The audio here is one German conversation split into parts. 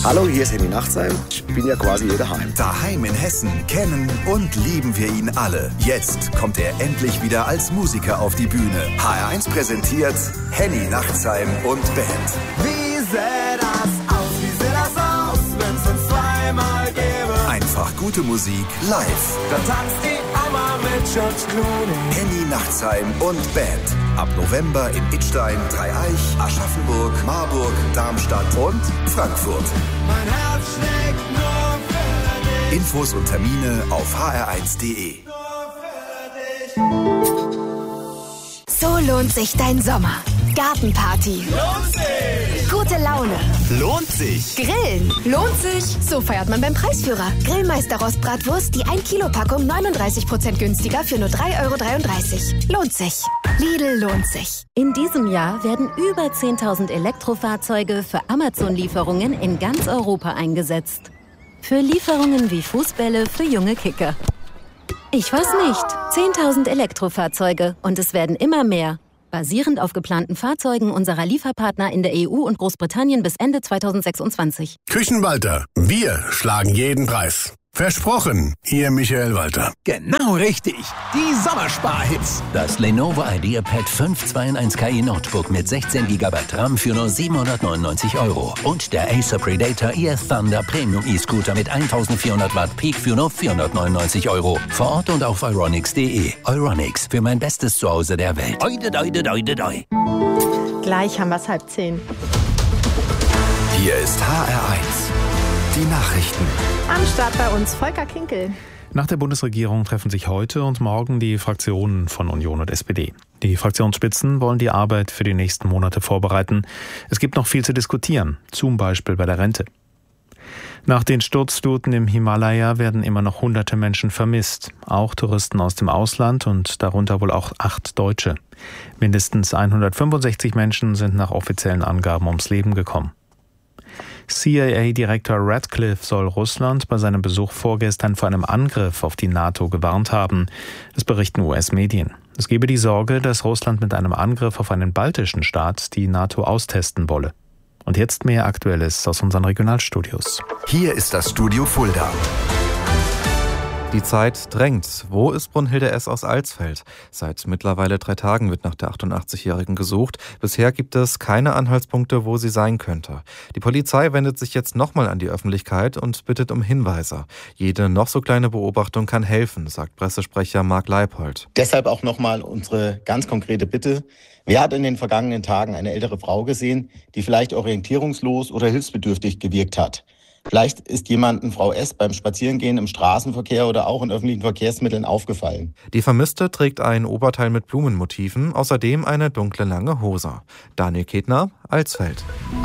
Hallo, hier ist Henny Nachtsheim. Ich bin ja quasi hier daheim. Daheim in Hessen kennen und lieben wir ihn alle. Jetzt kommt er endlich wieder als Musiker auf die Bühne. HR1 präsentiert Henny Nachtsheim und Band. Wie sähe das aus, wenn's uns zweimal gäbe? Einfach gute Musik live. Da tanzt die Oma mit George Clooney. Henny Nachtsheim und Band. Ab November in Idstein, Dreieich, Aschaffenburg, Marburg, Darmstadt und Frankfurt. Mein Herz schlägt nur für dich. Infos und Termine auf hr1.de. So lohnt sich dein Sommer. Gartenparty. Lohnt sich! Gute Laune. Lohnt sich! Grillen. Lohnt sich. So feiert man beim Preisführer. Grillmeister Rostbratwurst, die 1 Kilo Packung 39% günstiger für nur 3,33 €. Lohnt sich. Lidl lohnt sich. In diesem Jahr werden über 10.000 Elektrofahrzeuge für Amazon-Lieferungen in ganz Europa eingesetzt. Für Lieferungen wie Fußbälle für junge Kicker. Ich weiß nicht. 10.000 Elektrofahrzeuge und es werden immer mehr. Basierend auf geplanten Fahrzeugen unserer Lieferpartner in der EU und Großbritannien bis Ende 2026. Küchenwalter, wir schlagen jeden Preis. Versprochen, Ihr Michael Walter. Genau richtig. Die Sommersparhits. Das Lenovo IdeaPad 5 2-in-1 KI Notebook mit 16 GB RAM für nur 799 €. Und der Acer Predator EF Thunder Premium E-Scooter mit 1400 Watt Peak für nur 499 €. Vor Ort und auf euronics.de. Euronics, für mein bestes Zuhause der Welt. Oide, doide, doide, doi. Gleich haben wir es 9:30. Hier ist HR1. Die Nachrichten. Am Start bei uns Volker Kinkel. Nach der Bundesregierung treffen sich heute und morgen die Fraktionen von Union und SPD. Die Fraktionsspitzen wollen die Arbeit für die nächsten Monate vorbereiten. Es gibt noch viel zu diskutieren, zum Beispiel bei der Rente. Nach den Sturzfluten im Himalaya werden immer noch hunderte Menschen vermisst, auch Touristen aus dem Ausland und darunter wohl auch 8 Deutsche. Mindestens 165 Menschen sind nach offiziellen Angaben ums Leben gekommen. CIA-Direktor Ratcliffe soll Russland bei seinem Besuch vorgestern vor einem Angriff auf die NATO gewarnt haben. Das berichten US-Medien. Es gebe die Sorge, dass Russland mit einem Angriff auf einen baltischen Staat die NATO austesten wolle. Und jetzt mehr Aktuelles aus unseren Regionalstudios. Hier ist das Studio Fulda. Die Zeit drängt. Wo ist Brunhilde S. aus Alsfeld? Seit mittlerweile 3 Tagen wird nach der 88-Jährigen gesucht. Bisher gibt es keine Anhaltspunkte, wo sie sein könnte. Die Polizei wendet sich jetzt nochmal an die Öffentlichkeit und bittet um Hinweise. Jede noch so kleine Beobachtung kann helfen, sagt Pressesprecher Marc Leipold. Deshalb auch nochmal unsere ganz konkrete Bitte. Wer hat in den vergangenen Tagen eine ältere Frau gesehen, die vielleicht orientierungslos oder hilfsbedürftig gewirkt hat? Vielleicht ist jemandem Frau S. beim Spazierengehen im Straßenverkehr oder auch in öffentlichen Verkehrsmitteln aufgefallen. Die Vermisste trägt ein Oberteil mit Blumenmotiven, außerdem eine dunkle lange Hose. Daniel Ketner, Alsfeld.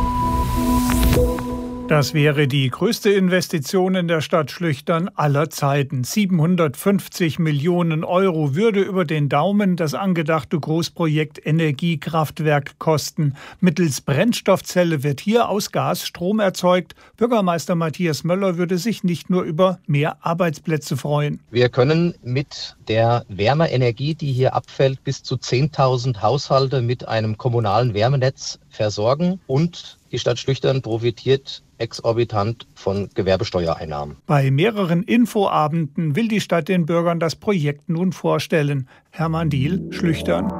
Das wäre die größte Investition in der Stadt Schlüchtern aller Zeiten. 750 Millionen € würde über den Daumen das angedachte Großprojekt Energiekraftwerk kosten. Mittels Brennstoffzelle wird hier aus Gas Strom erzeugt. Bürgermeister Matthias Möller würde sich nicht nur über mehr Arbeitsplätze freuen. Wir können mit der Wärmeenergie, die hier abfällt, bis zu 10.000 Haushalte mit einem kommunalen Wärmenetz versorgen und die Stadt Schlüchtern profitiert exorbitant von Gewerbesteuereinnahmen. Bei mehreren Infoabenden will die Stadt den Bürgern das Projekt nun vorstellen. Hermann Diehl, Schlüchtern.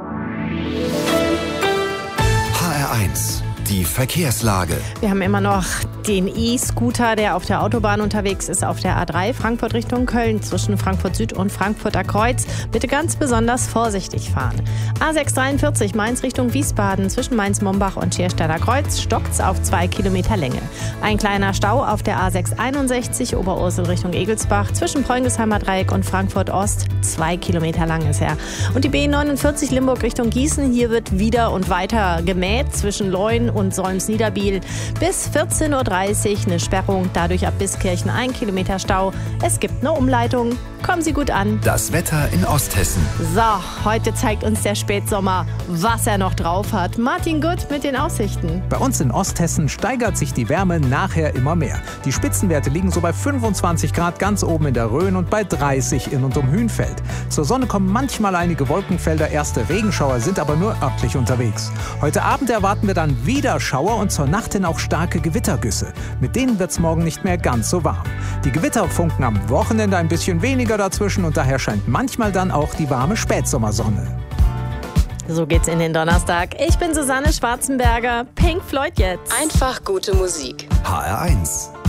HR1. Die Verkehrslage. Wir haben immer noch den E-Scooter, der auf der Autobahn unterwegs ist, auf der A3 Frankfurt Richtung Köln zwischen Frankfurt Süd und Frankfurter Kreuz. Bitte ganz besonders vorsichtig fahren. A643 Mainz Richtung Wiesbaden zwischen Mainz-Mombach und Schiersteiner Kreuz stockt's auf 2 Kilometer Länge. Ein kleiner Stau auf der A661 Oberursel Richtung Egelsbach zwischen Preungesheimer Dreieck und Frankfurt Ost. 2 Kilometer lang ist er. Und die B49 Limburg Richtung Gießen. Hier wird wieder und weiter gemäht zwischen Leun und Solms-Niederbiel. Bis 14:30 Uhr eine Sperrung, dadurch ab Biskirchen 1 Kilometer Stau. Es gibt eine Umleitung. Kommen Sie gut an. Das Wetter in Osthessen. So, heute zeigt uns der Spätsommer, was er noch drauf hat. Martin Gutt mit den Aussichten. Bei uns in Osthessen steigert sich die Wärme nachher immer mehr. Die Spitzenwerte liegen so bei 25 Grad ganz oben in der Rhön und bei 30 in und um Hünfeld. Zur Sonne kommen manchmal einige Wolkenfelder, erste Regenschauer sind aber nur örtlich unterwegs. Heute Abend erwarten wir dann wieder Niederschauer und zur Nacht hin auch starke Gewittergüsse. Mit denen wird's morgen nicht mehr ganz so warm. Die Gewitter funken am Wochenende ein bisschen weniger dazwischen und daher scheint manchmal dann auch die warme Spätsommersonne. So geht's in den Donnerstag. Ich bin Susanne Schwarzenberger. Pink Floyd jetzt. Einfach gute Musik. HR1